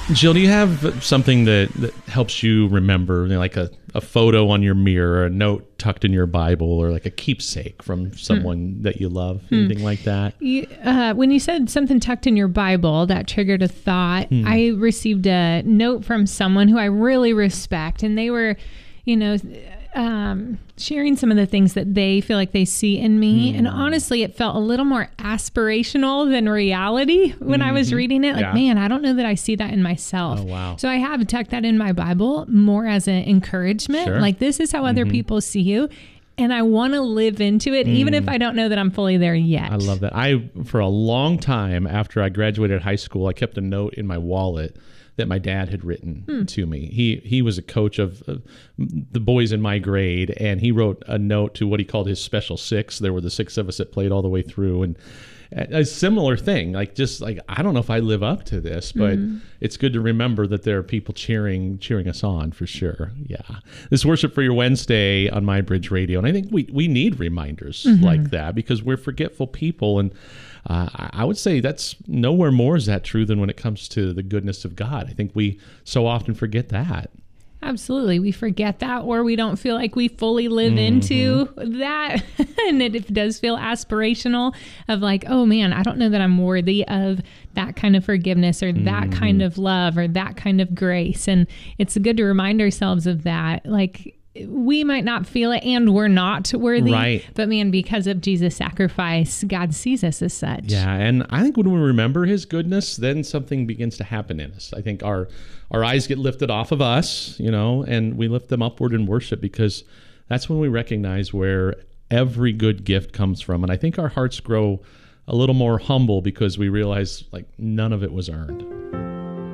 Jill, do you have something that helps you remember, like a photo on your mirror, or a note tucked in your Bible, or like a keepsake from someone that you love, anything like that? When you said something tucked in your Bible, that triggered a thought. I received a note from someone who I really respect, and they were, sharing some of the things that they feel like they see in me. And honestly, it felt a little more aspirational than reality when I was reading it. Like, man, I don't know that I see that in myself. Oh, wow. So I have tucked that in my Bible more as an encouragement. Sure. Like, this is how other people see you. And I want to live into it, even if I don't know that I'm fully there yet. I love that. For a long time after I graduated high school, I kept a note in my wallet that my dad had written to me. He was a coach of the boys in my grade, and he wrote a note to what he called his special six. There were the six of us that played all the way through, and a similar thing, I don't know if I live up to this, but it's good to remember that there are people cheering us on, for sure. Yeah. This is Worship for Your Wednesday on My Bridge Radio, and I think we need reminders like that, because we're forgetful people, and I would say that's nowhere more is that true than when it comes to the goodness of God. I think we so often forget that. Absolutely. We forget that, or we don't feel like we fully live into that. And it does feel aspirational of like, oh man, I don't know that I'm worthy of that kind of forgiveness, or that kind of love, or that kind of grace. And it's good to remind ourselves of that. Like, we might not feel it, and we're not worthy, right? But man, because of Jesus' sacrifice, God sees us as such. Yeah, and I think when we remember his goodness, then something begins to happen in us. I think our eyes get lifted off of us, and we lift them upward in worship, because that's when we recognize where every good gift comes from. And I think our hearts grow a little more humble, because we realize like none of it was earned.